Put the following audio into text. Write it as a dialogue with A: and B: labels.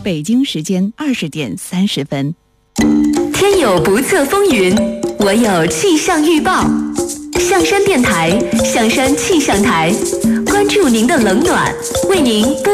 A: 北京时间20点30分。
B: 天有不测风云，我有气象预报。象山电台，象山气象台，关注您的冷暖，为您播